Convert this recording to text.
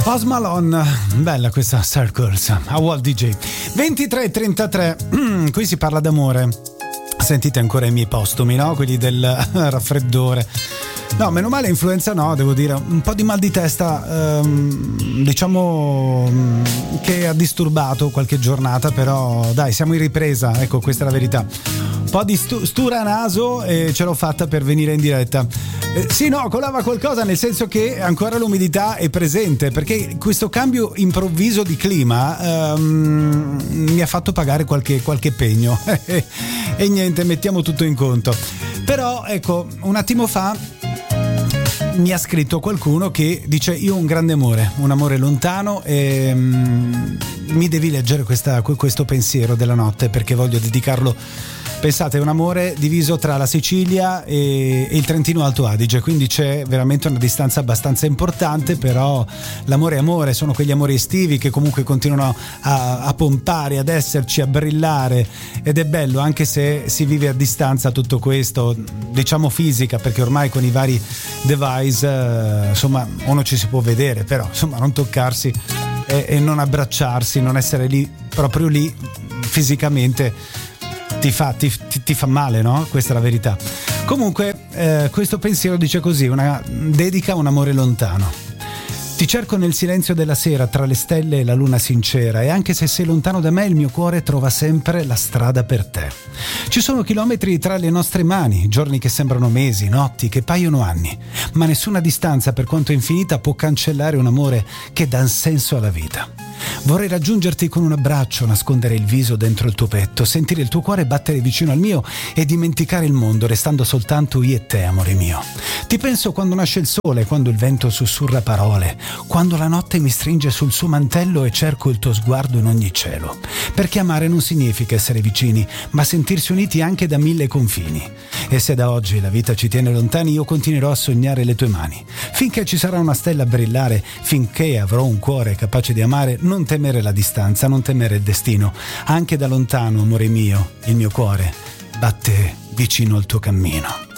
Post Malone, bella questa Circles a Walt DJ. 23:33, qui si parla d'amore. Sentite ancora i miei postumi, no? Quelli del raffreddore. No, meno male influenza no, devo dire. Un po' di mal di testa, diciamo che ha disturbato qualche giornata, però dai, siamo in ripresa, ecco, questa è la verità. Un po' di stura naso e ce l'ho fatta per venire in diretta. Sì, no, colava qualcosa, nel senso che ancora l'umidità è presente, perché questo cambio improvviso di clima mi ha fatto pagare qualche pegno e niente, mettiamo tutto in conto. Però ecco, un attimo fa mi ha scritto qualcuno che dice: io ho un grande amore, un amore lontano, e mi devi leggere questo pensiero della notte, perché voglio dedicarlo. Pensate, è un amore diviso tra la Sicilia e il Trentino Alto Adige, quindi c'è veramente una distanza abbastanza importante, però l'amore è amore, sono quegli amori estivi che comunque continuano a pompare, ad esserci, a brillare, ed è bello anche se si vive a distanza tutto questo, diciamo fisica, perché ormai con i vari device insomma uno ci si può vedere, però insomma non toccarsi e non abbracciarsi, non essere lì, proprio lì fisicamente ti fa male, no? Questa è la verità. Comunque questo pensiero dice così: una dedica a un amore lontano. Ti cerco nel silenzio della sera, tra le stelle e la luna sincera, e anche se sei lontano da me il mio cuore trova sempre la strada per te. Ci sono chilometri tra le nostre mani, giorni che sembrano mesi, notti che paiono anni, ma nessuna distanza, per quanto infinita, può cancellare un amore che dà senso alla vita. Vorrei raggiungerti con un abbraccio, nascondere il viso dentro il tuo petto, sentire il tuo cuore battere vicino al mio e dimenticare il mondo, restando soltanto io e te, amore mio. Ti penso quando nasce il sole, quando il vento sussurra parole, quando la notte mi stringe sul suo mantello e cerco il tuo sguardo in ogni cielo. Perché amare non significa essere vicini, ma sentirsi uniti anche da 1000 confini. E se da oggi la vita ci tiene lontani, io continuerò a sognare le tue mani. Finché ci sarà una stella a brillare, finché avrò un cuore capace di amare, non temere la distanza, non temere il destino. Anche da lontano, amore mio, il mio cuore batte vicino al tuo cammino.